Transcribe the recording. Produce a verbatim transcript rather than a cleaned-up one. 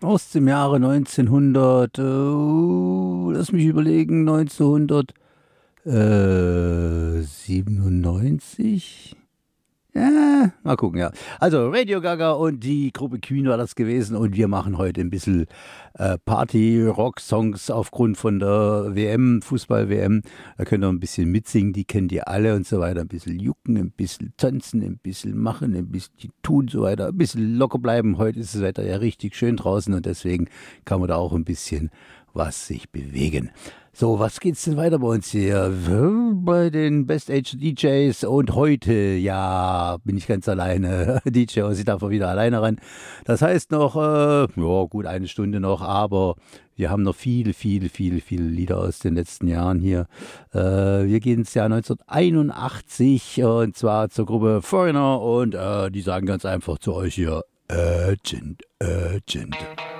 aus dem Jahre neunzehnhundert, äh, lass mich überlegen, neunzehnhundertsiebenundneunzig? Ja, mal gucken, ja. Also Radio Gaga und die Gruppe Queen war das gewesen und wir machen heute ein bisschen äh, Party-Rock-Songs aufgrund von der W M, Fußball-W M. Da könnt ihr ein bisschen mitsingen, die kennt ihr alle und so weiter. Ein bisschen jucken, ein bisschen tanzen, ein bisschen machen, ein bisschen tun und so weiter. Ein bisschen locker bleiben. Heute ist das Wetter ja richtig schön draußen und deswegen kann man da auch ein bisschen was sich bewegen. So, was geht's denn weiter bei uns hier? Bei den Best Age D Js und heute, ja, bin ich ganz alleine. D J Ossi darf wieder alleine ran. Das heißt noch, äh, ja, gut eine Stunde noch, aber wir haben noch viele, viele, viele, viele Lieder aus den letzten Jahren hier. Äh, wir gehen ins Jahr neunzehnhunderteinundachtzig und zwar zur Gruppe Foreigner und äh, die sagen ganz einfach zu euch hier, Urgent, Urgent.